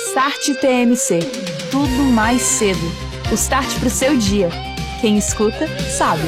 Start TMC. Tudo mais cedo. O start pro seu dia. Quem escuta, sabe.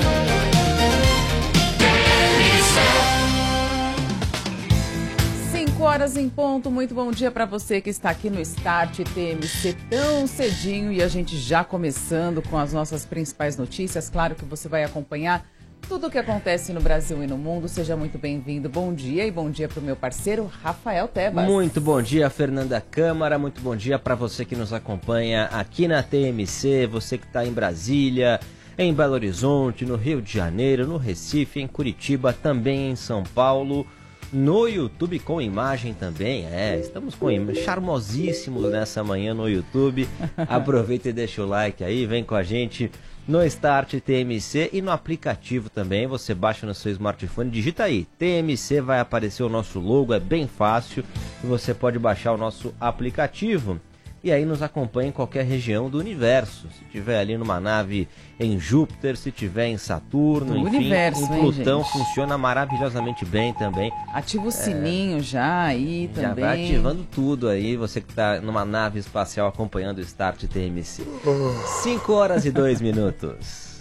Horas em ponto, muito bom dia para você que está aqui no Start TMC tão cedinho e a gente já começando com as nossas principais notícias. Claro que você vai acompanhar tudo o que acontece no Brasil e no mundo. Seja muito bem-vindo, bom dia e bom dia para o meu parceiro Rafael Tebas. Muito bom dia, Fernanda Câmara, muito bom dia para você que nos acompanha aqui na TMC, você que está em Brasília, em Belo Horizonte, no Rio de Janeiro, no Recife, em Curitiba, também em São Paulo. No YouTube com imagem também, estamos com charmosíssimos nessa manhã no YouTube. Aproveita e deixa o like aí, vem com a gente no Start TMC e no aplicativo também. Você baixa no seu smartphone, digita aí, TMC, vai aparecer o nosso logo, é bem fácil. E você pode baixar o nosso aplicativo e aí nos acompanha em qualquer região do universo. Se tiver ali numa nave em Júpiter, se tiver em Saturno, enfim, universo, em Plutão, funciona maravilhosamente bem também. Ativa o sininho já aí também. Já vai ativando tudo aí, você que está numa nave espacial acompanhando o Start TMC. 5 horas e 2 minutos.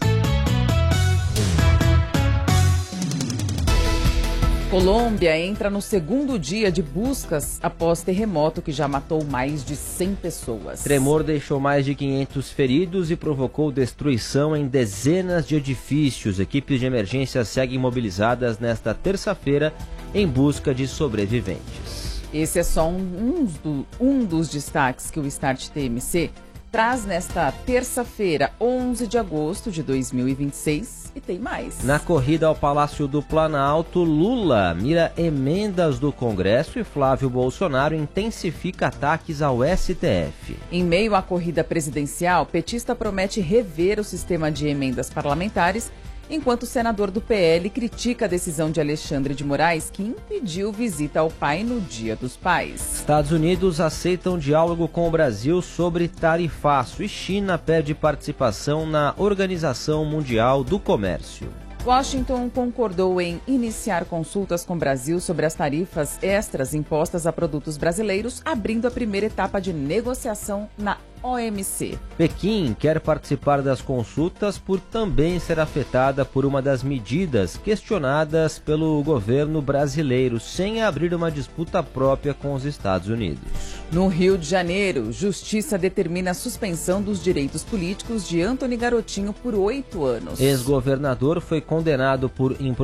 Colômbia entra no segundo dia de buscas após terremoto que já matou mais de 100 pessoas. Tremor deixou mais de 500 feridos e provocou destruição em dezenas de edifícios. Equipes de emergência seguem mobilizadas nesta terça-feira em busca de sobreviventes. Esse é só um dos destaques que o Start TMC traz nesta terça-feira, 11 de agosto de 2026. E tem mais. Na corrida ao Palácio do Planalto, Lula mira emendas do Congresso e Flávio Bolsonaro intensifica ataques ao STF. Em meio à corrida presidencial, petista promete rever o sistema de emendas parlamentares, enquanto o senador do PL critica a decisão de Alexandre de Moraes, que impediu visita ao pai no Dia dos Pais. Estados Unidos aceitam diálogo com o Brasil sobre tarifaço e China pede participação na Organização Mundial do Comércio. Washington concordou em iniciar consultas com o Brasil sobre as tarifas extras impostas a produtos brasileiros, abrindo a primeira etapa de negociação na OMC. Pequim quer participar das consultas por também ser afetada por uma das medidas questionadas pelo governo brasileiro, sem abrir uma disputa própria com os Estados Unidos. No Rio de Janeiro, Justiça determina a suspensão dos direitos políticos de Antony Garotinho por 8 anos. Ex-governador foi condenado por